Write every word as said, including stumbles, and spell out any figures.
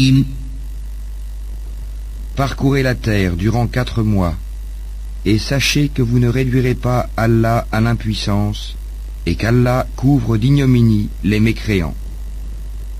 Parcourez la terre durant quatre mois, et sachez que vous ne réduirez pas Allah à l'impuissance, et qu'Allah couvre d'ignominie les mécréants.